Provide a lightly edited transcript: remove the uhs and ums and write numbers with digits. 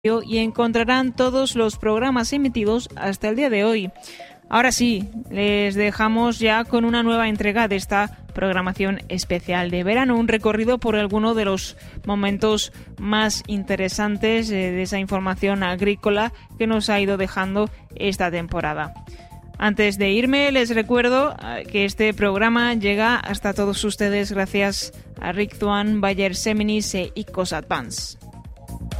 y encontrarán todos los programas emitidos hasta el día de hoy. Ahora sí, les dejamos ya con una nueva entrega de esta programación especial de verano, un recorrido por alguno de los momentos más interesantes de esa información agrícola que nos ha ido dejando esta temporada. Antes de irme, les recuerdo que este programa llega hasta todos ustedes gracias a Rick Tuan, Bayer Seminis e ICOS Advance.